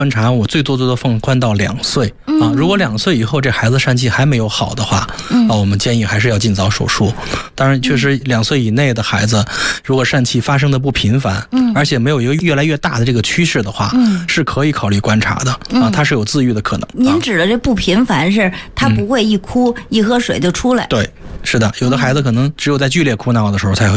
观察我最多放宽到2岁啊。如果2岁以后这孩子疝气还没有好的话，我们建议还是要尽早手术。当然，确实2岁以内的孩子，如果疝气发生的不频繁，而且没有一个越来越大的这个趋势的话，是可以考虑观察的啊，它是有自愈的可能。 您指的这不频繁是他不会一哭一喝水就出来？ 对，是的，有的孩子可能只有在剧烈哭闹的时候才会